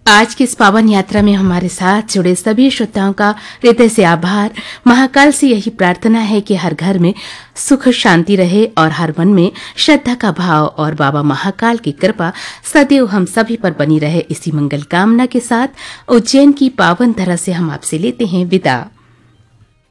आज की इस पावन यात्रा में हमारे साथ जुड़े सभी श्रोताओं का हृदय से आभार। महाकाल से यही प्रार्थना है कि हर घर में सुख शांति रहे और हर मन में श्रद्धा का भाव और बाबा महाकाल की कृपा सदैव हम सभी पर बनी रहे। इसी मंगल कामना के साथ उज्जैन की पावन धरा से हम आपसे लेते हैं विदा।